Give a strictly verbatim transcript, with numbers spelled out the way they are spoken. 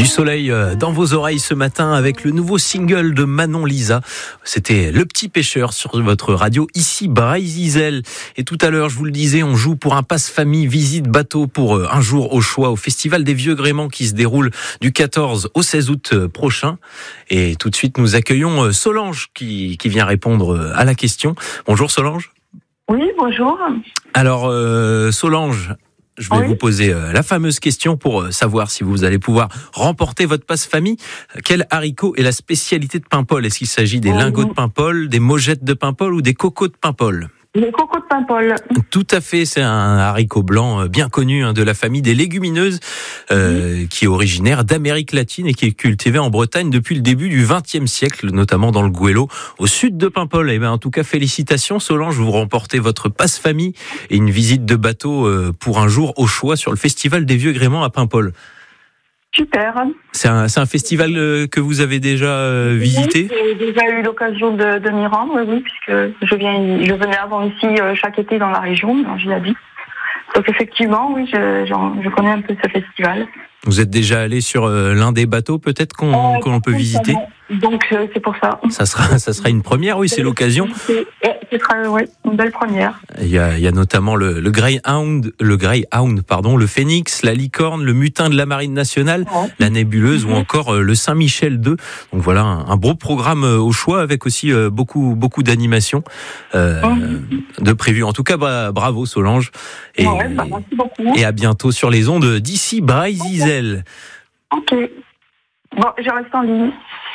soleil dans vos oreilles ce matin avec le nouveau single de Manon Lisa. C'était Le Petit Pêcheur sur votre radio, ici Bray-Zizel. Et tout à l'heure, je vous le disais, on joue pour un passe-famille visite bateau pour un jour au choix au Festival des Vieux Gréments qui se déroule du quatorze au seize août prochain. Et tout de suite, nous accueillons Solange qui, qui vient répondre à la question. Bonjour Solange. Oui, bonjour. Alors euh, Solange, je vais oui. vous poser euh, la fameuse question pour euh, savoir si vous allez pouvoir remporter votre passe-famille. Quel haricot est la spécialité de Paimpol ? Est-ce qu'il s'agit des oui. lingots de Paimpol, des mogettes de Paimpol ou des cocos de Paimpol ? Les cocos de Paimpol. Tout à fait, c'est un haricot blanc bien connu hein, de la famille des légumineuses euh, oui. qui est originaire d'Amérique latine et qui est cultivé en Bretagne depuis le début du vingtième siècle, notamment dans le Goëlo, au sud de Paimpol. Et bien, en tout cas, félicitations Solange, vous remportez votre passe-famille et une visite de bateau euh, pour un jour au choix sur le Festival des Vieux Gréments à Paimpol. Super. C'est un, c'est un festival que vous avez déjà euh, visité ? Oui, j'ai déjà eu l'occasion de, de m'y rendre, oui, puisque je viens, je venais avant ici euh, chaque été dans la région, donc j'y habite. Donc effectivement, oui, je, je connais un peu ce festival. Vous êtes déjà allé sur euh, l'un des bateaux peut-être qu'on, euh, qu'on peut visiter ? Donc euh, c'est pour ça. Ça sera, ça sera une première, oui, c'est l'occasion. Ce sera, oui, une belle première. Il y a, il y a notamment le, le Greyhound, le Greyhound, pardon, le Phénix, la Licorne, le Mutin de la Marine nationale, ouais. la Nébuleuse mmh. ou encore euh, le Saint-Michel deux. Donc voilà, un, un beau programme euh, au choix avec aussi euh, beaucoup, beaucoup d'animations euh, mmh. de prévues. En tout cas, bah, bravo Solange. Et, ouais, bah, merci beaucoup. Et à bientôt sur les ondes d'ici Bray-Zizel. Ok. Bon, je reste en ligne.